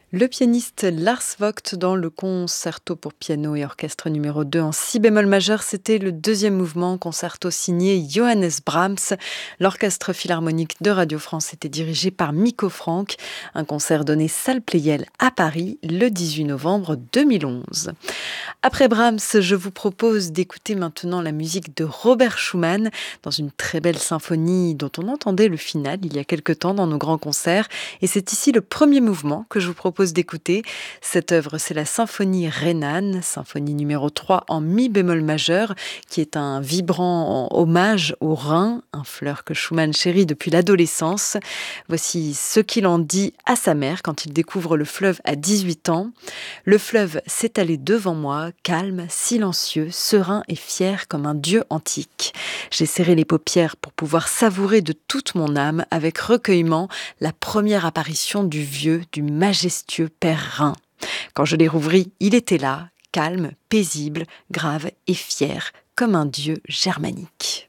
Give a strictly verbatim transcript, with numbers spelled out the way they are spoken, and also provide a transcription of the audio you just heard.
Le pianiste Lars Vogt dans le concerto pour piano et orchestre numéro deux en si bémol majeur, c'était le deuxième mouvement, concerto signé Johannes Brahms. L'orchestre philharmonique de Radio France était dirigé par Miko Franck, un concert donné salle Pleyel à Paris le dix-huit novembre deux mille onze. Après Brahms, je vous propose d'écouter maintenant la musique de Robert Schumann dans une très belle symphonie dont on entendait le final il y a quelque temps dans nos grands concerts. Et c'est ici le premier mouvement que je vous propose d'écouter. Cette œuvre, c'est la symphonie rhénane, symphonie numéro trois en mi bémol majeur, qui est un vibrant hommage au Rhin, un fleur que Schumann chérit depuis l'adolescence. Voici ce qu'il en dit à sa mère quand il découvre le fleuve à dix-huit ans. Le fleuve s'étalait devant moi, calme, silencieux, serein et fier comme un dieu antique. J'ai serré les paupières pour pouvoir savourer de toute mon âme, avec recueillement, la première apparition du vieux, du majestueux père Rhin. Quand je l'ai rouvri, il était là, calme, paisible, grave et fier, comme un dieu germanique.